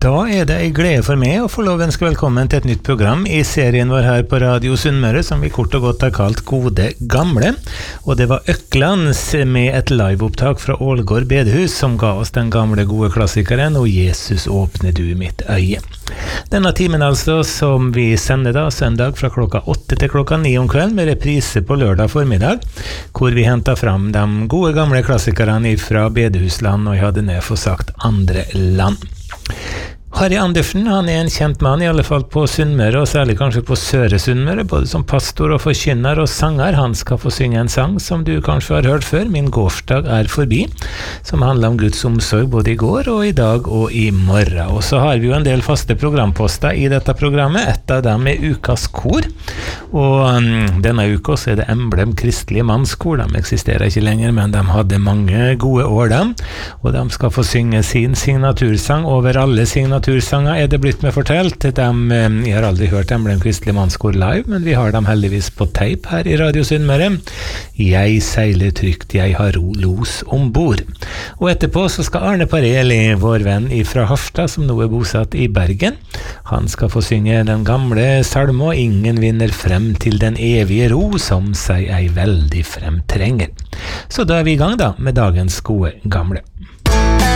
Da det en glede for meg å få lov å ønske velkommen til et nytt program I serien vår her på Radio Sunnmøre, som vi kort og godt har kalt Gode Gamle. Og det var Øklands med et liveopptak fra Ålgård bedehus som ga oss den gamle gode klassikeren «Og Jesus åpne du mitt øye». Denne timen altså, som vi sender da søndag fra klokka 8 til klokka 9 om kvelden, med reprise på lørdag formiddag, hvor vi hentet fram de gode gamle klassikerne fra bedehusland, og jeg hadde ned for sagt andre land. Harry Andersen, han en kjent mann I alle fall på Sunnmøre, og særlig kanskje på Søre Sunnmøre, både som pastor og forkynner og sanger. Han skal få synge en sang som du kanskje har hørt før, Min gårsdag forbi, som handler om Guds omsorg både I går og I dag og I morgen. Og så har vi jo en del faste programposter I dette programmet, et av dem Ukas kor, og denne uka så det Emblem Kristelige Mannskor. De eksisterer ikke lenger, men de hadde mange gode år dem, og de skal få synge sin signatursang over alle signaturer det blitt med fortalt. Jeg har aldri hørt Emblem Kristelig Mannskor live, men vi har dem heldigvis på tape her I Radio Sunnmøre. Jeg seiler trygt, jeg har los ombord. Og etterpå så skal Arne Pareli, vår venn fra Harstad, som nå bosatt I Bergen, han skal få synge den gamle salmen Ingen vinner frem til den evige ro, som seg ei veldig fremtrenger. Så da vi I gang da med dagens gode gamle.